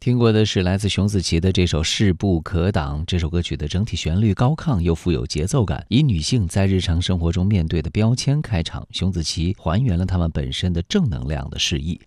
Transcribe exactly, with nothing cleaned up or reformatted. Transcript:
听过的是来自熊梓淇的这首《势不可挡》。这首歌曲的整体旋律高亢又富有节奏感，以女性在日常生活中面对的标签开场，熊梓淇还原了她们本身的正能量的示意。